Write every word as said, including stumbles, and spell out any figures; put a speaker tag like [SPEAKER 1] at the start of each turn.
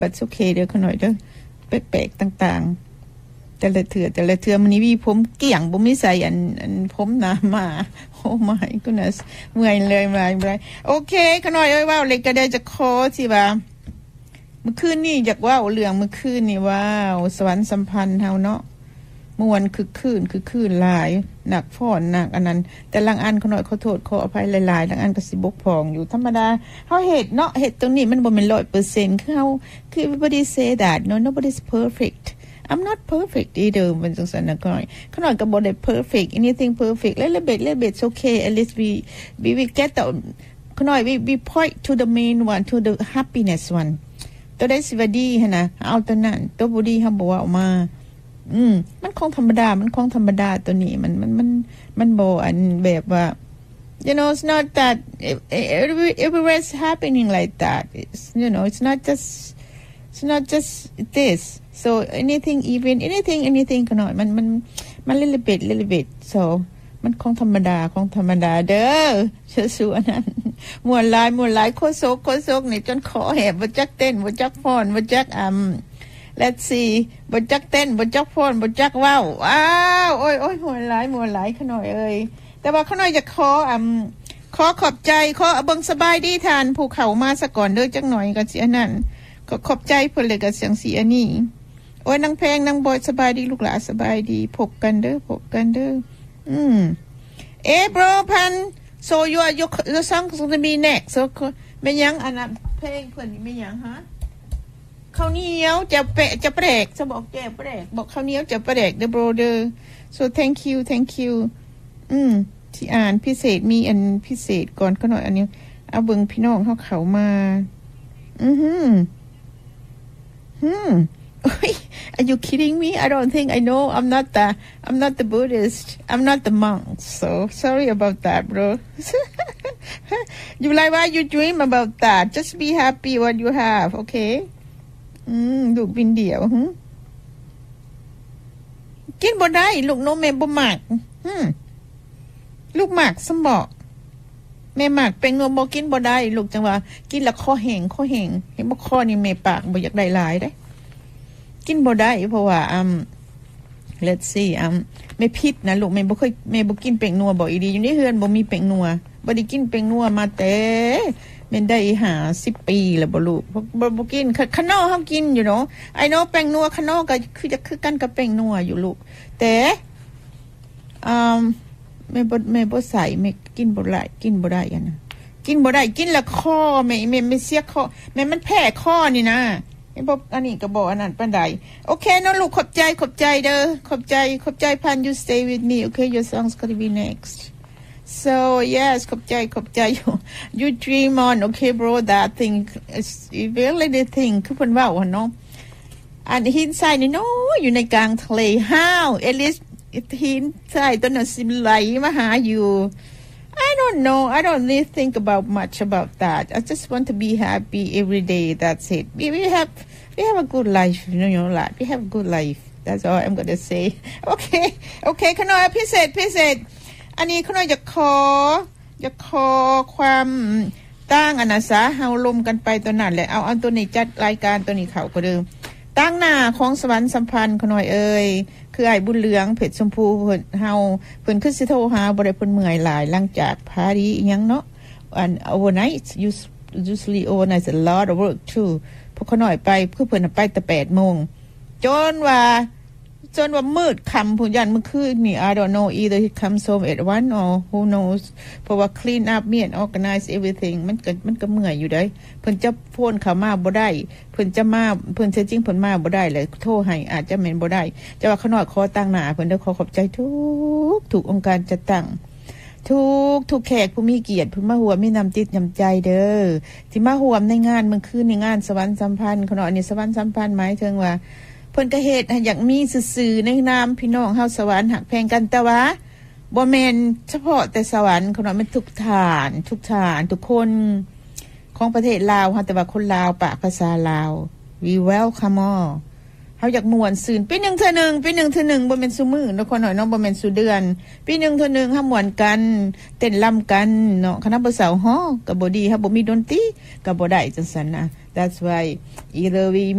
[SPEAKER 1] บัดโอเคเด้อขน่อยเด้อแปลกๆต่างๆแต่ละเถื่อแต่ละเถื่อมันนี่มีผมเกี่ยงบ่มีใส่อันอันผมหนามาโอ้ my goodness เมื่อยเลยมาเลยโอเคขน่อยเอ้ยว่าเลยก็ได้จะขอสิว่าเมื่อคืนนี่อยากว่าเรื่องเมื่อคืนนี่ว้าวสวรรค์สัมพันธ์เฮาเนาะม่วนคือคืนคือคืนหลายหนักฟ้อนหนักอันนั้นแต่ลังอันขน่อยขอโทษขออภัยหลายๆลังอันก็สิบกพร่องอยู่ธรรมดาเฮาเฮ็ดเนาะเฮ็ดตรงนี้มันบ่แม่น ร้อยเปอร์เซ็นต์ คือเฮาคือ everybody say that no nobody's perfect I'm not perfect either มันจังซั่นนะขน่อยขน่อยก็บ่ได้ perfect anything perfect little bit little bit okay at least we we we get the ขน่อย we we point to the main one to the happiness one ตัวได้สิว่าดีหั่นน่ะเอาตัวนั้นตัวบ่ดีเฮาบ่ว่าออกมาอืมมันคงธรรมดามันคงธรรมดาตัวนี้มันมันมันมันบ่อันแบบว่า you know it's not that everywhere's happening like that it's, you know it's not just it's not just this so anything even anything anything ก็หน่อยมันมันมัน little bit little bit so มันคงธรรมดาคงธรรมดาเด้อสู้ๆอันนั้นมวนหลายมวนหลายโคโซกโคโซกนี่จนคอแหบบ่จักเต้นบ่จักฟ้อนบ่จักอ่ำLet's see บ่จักเต้นบ่จักฟ้อนบ่จักว้าวว้าวโอ้ยโอ้ยหัวหลายหัวหลายขน่อยเอ้ยแต่ว่าขน่อยจะขออ่ำขอขอบใจขอเบิ่งสบายดีทานผู้เข้ามาซะก่อนเด้อจักหน่อยก็สิอันนั้นก็ขอบใจเพิ่นเลยก็เสียงสีอันนี้โอ้ยนางแพงนางบอยสบายดีลูกหลานสบายดีพบกันเด้อพบกันเด้ออืมเอ๊ะ bro พัน so you are your your song is going to be next so แม่ยังอันนั้นเพลงเพิ่นนี่แม่ยังฮะข้าวเหนียวจะเปะจะแปลกจะบอกแกแปลกบอกข้าวเหนียวจะแปลก the brother so thank you thank you อืมที่อ่านพิเศษมีอันพิเศษก่อนก็หน่อยอันนี้เอาเบิ่งพี่น้องเขาเขามาอือหือหืม are you kidding me I don't think I know I'm not the I'm not the Buddhist I'm not the monk so sorry about that bro you like why you dream about that just be happy what you have okayอืมลูกบินเดียวหึกินบ่ได้ลูกนมแม่บ่มักหึลูกมักสมบอกแม่มักเป็นนมบ่กินบ่ได้ลูกจังว่ากินแล้วคอแห้งคอแห้งเห็นบ่คอนี่แม่ปากบ่อยากได้หลายเด้กินบ่ได้เพราะว่าอืม let's see อืมแม่พิษนะลูกแม่บ่เคยแม่บ่กินเป็งนัวบ่อีดีอยู่ในเฮือนบ่มีเป็งนัวบ่ได้กินเป็งนัวมาแต่แม่นได้หาสิบปีแล้วบ่ลูกบ่บ่กินขนมเฮากินอยู่เนาะไอ้เนาะแป้งนัวขนมก็คือจะคือกันกับแป้งนัวอยู่ลูกแต่อ่าแม่บ่แม่บ่ใส่แม่กินบ่ได้กินบ่ได้อันน่ะกินบ่ได้กินแล้วคอแม่แม่ไม่เสียคอแม่มันแพ้คอนี่นะไอ้บ่อันนี้ก็บ่อันนั้นปานใดโอเคเนาะลูกขอบใจขอบใจเด้อขอบใจขอบใจพัน you stay with me okay your song's going to be next so yes ขอบใจขอบใจ you dream on okay bro that thing is really the thing คือเพิ่นเว้าหั่นเนาะอันหินทรายนี่เนาะอยู่ในกลางทะเล how at least หินทรายตัวนั้นสิไหลมาหาอยู่ I don't know I don't really think about much about that I just want to be happy every day that's it we, we have we have a good life you know your life we have a good life that's all I'm going to say okay okay ขน่อยพิเศษพิเศษอันนี้เขาหน่อยจะขอจะขอความตั้งอนาสาเฮาลมกันไปตัวนั้นแหละเอาเอาตัวนี้จัดรายการตัวนี้เขาก็เดิมตั้งหน้าของสวรรค์สัมพันธ์เขาหน่อยเอ่ยคือไอ้บุญเหลืองเพชรชมพูเพิ่นเฮาเพิ่นขึ้นสิโทรหาบ่ได้เพิ่นเมื่อยหลายหลังจากพาดีอีหยังเนาะอัน overnight usually overnight a lot of work too พวกเขาหน่อยไปคือเพิ่นไปแต่ แปดโมงจนว่าจนว่ามืดค่ำผู้ยันเมื่อคืนนี่ I don't know either he comes home at one or who knows เพราะว่า clean up me and organize everything มันก็มันก็เมื่อยอยู่ได้เพิ่นจะโฟนเข้ามาบ่ได้เพิ่นจะมาเพิ่นจริงๆเพิ่นมาบ่ได้เลยโทรให้อาจจะแม่นบ่ได้แต่ว่าขน้อยขอตั้งหน้าเพิ่นเด้อขอขอบใจทุกทุกองค์การจัดตั้งทุกทุกแขกผู้มีเกียรติผู้มาร่วมมีน้ำจิตน้ำใจเด้อที่มาร่วมในงานเมื่อคืนในงานสวรรค์สัมพันธ์ขน้อยนี่สวรรค์สัมพันธ์หมายถึงว่าเพิ่นก็เฮ็ดอยากมีซื่อๆในนามพี่น้องเฮาสวรรค์หักแพงกันแต่ว่าบ่แม่นเฉพาะแต่สวรรค์เขาเนาะมันทุกฐานทุกฐานทุกคนของประเทศลาวเฮาแต่ว่าคนลาวปากภาษาลาว we welcome all เฮาอยากม่วนซื่นปีนึงเทื่อนึงปีนึงเทื่อนึงบ่แม่นซุมื้อเนาะคนน้อยเนาะบ่แม่นซุเดือนปีนึงเทื่อนึงเฮาม่วนกันเต้นรำกันเนาะคณะบ่สาวฮ้อก็บ่ดีเฮาบ่มีดนตรีก็บ่ได้จังซั่นนะ that's why either we